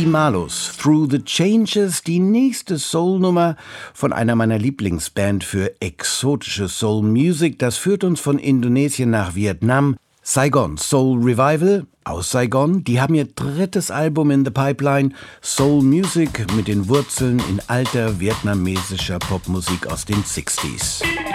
Malus, Through the Changes, die nächste Soul-Nummer von einer meiner Lieblingsband für exotische Soul Music. Das führt uns von Indonesien nach Vietnam. Saigon Soul Revival aus Saigon, die haben ihr drittes Album in the Pipeline, Soul Music mit den Wurzeln in alter vietnamesischer Popmusik aus den 60s.